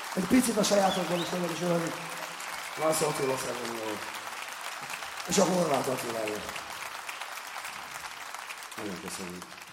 Egy picit a sajátokban is nagyon is ölni. László Attila Szervényről. És a Horváth Attiláról. Nagyon köszönjük.